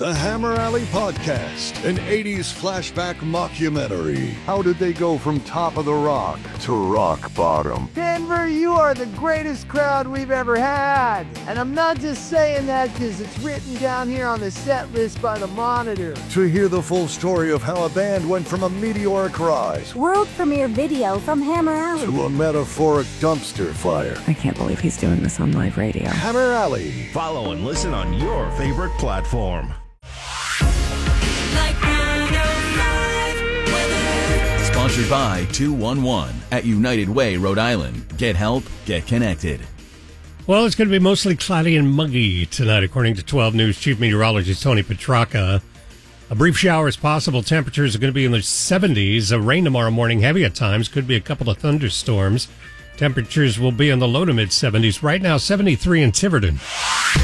The Hammer Alley Podcast, an 80s flashback mockumentary. How did they go from top of the rock to rock bottom? Denver, you are the greatest crowd we've ever had. And I'm not just saying that because it's written down here on the set list by the Monitor. To hear the full story of how a band went from a meteoric rise, world premiere video from Hammer Alley, to a metaphoric dumpster fire. I can't believe he's doing this on live radio. Hammer Alley. Follow and listen on your favorite platform. Sponsored by 211 at United Way, Rhode Island. Get help, get connected. Well, it's going to be mostly cloudy and muggy tonight, according to 12 News Chief Meteorologist Tony Petracca. A brief shower is possible. Temperatures are going to be in the 70s. Rain tomorrow morning, heavy at times. Could be a couple of thunderstorms. Temperatures will be in the low to mid 70s. Right now, 73 in Tiverton.